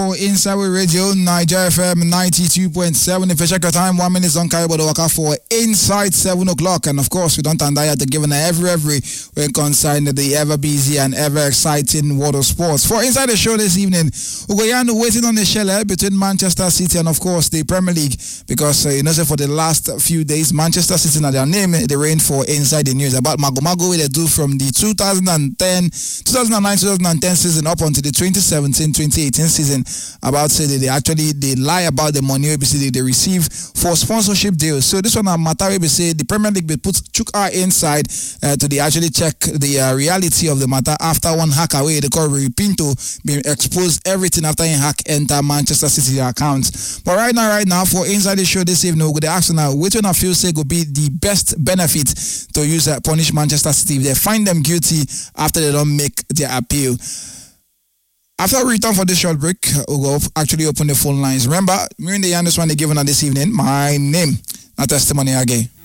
Inside with Radio Niger FM 92.7. If you check your time, 1 minute on Kaibo Waka for Inside 7 o'clock. And of course, we don't tire to give every when concerned the ever busy and ever exciting world of sports. For Inside the show this evening, we're going to waiting on the shell between Manchester City and of course the Premier League. Because for the last few days, Manchester City and their name, they reign for Inside the news about Mago they do from the 2009-2010 season up until the 2017-2018 season. About say they lie about the money they receive for sponsorship deals. So this one matter we say the Premier League took our inside to actually check the reality of the matter after one hack away. They call Rui Pinto being exposed everything after he hack enter Manchester City accounts. But right now for Inside the show this evening, we're going to ask now which one of you say would be the best benefit to use punish Manchester City if they find them guilty after they don't make their appeal. After we return for this short break, we'll actually open the phone lines. Remember, me and the youngest one they given on this evening. My name, not testimony again.